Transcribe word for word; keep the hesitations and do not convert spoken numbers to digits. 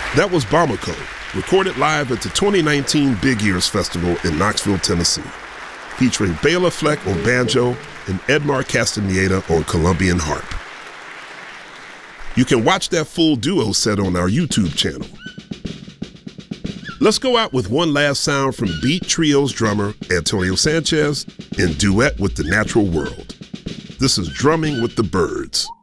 That was Bamako, recorded live at the twenty nineteen Big Ears Festival in Knoxville, Tennessee, featuring Bela Fleck on banjo and Edmar Castaneda on Colombian harp. You can watch that full duo set on our YouTube channel. Let's go out with one last sound from Beat Trio's drummer, Antonio Sanchez, in duet with The Natural World. This is Drumming with the Birds.